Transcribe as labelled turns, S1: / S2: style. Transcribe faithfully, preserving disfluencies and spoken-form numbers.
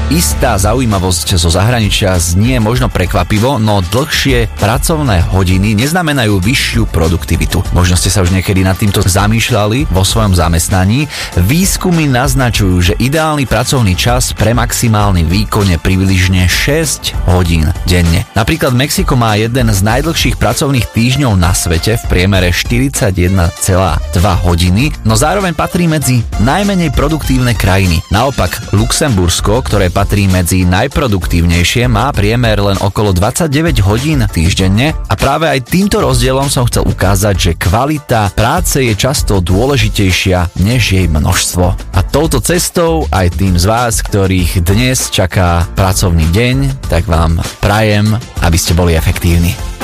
S1: Istá zaujímavosť zo zahraničia znie možno prekvapivo, no dlhšie pracovné hodiny neznamenajú vyššiu produktivitu. Možno ste sa už niekedy nad týmto zamýšľali vo svojom zamestnaní. Výskumy naznačujú, že ideálny pracovný čas pre maximálny výkon je približne šesť hodín denne. Napríklad Mexiko má jeden z najdlhších pracovných týždňov na svete, v priemere štyridsaťjeden celá dva hodiny, no zároveň patrí medzi najmenej produktívne krajiny. Naopak Luxembursko, ktoré patrí medzi najproduktívnejšie, má priemer len okolo dvadsaťdeväť hodín týždenne a práve aj týmto rozdielom som chcel ukázať, že kvalita práce je často dôležitejšia než jej množstvo. A touto cestou aj tým z vás, ktorých dnes čaká pracovný deň, tak vám prajem, aby ste boli efektívni.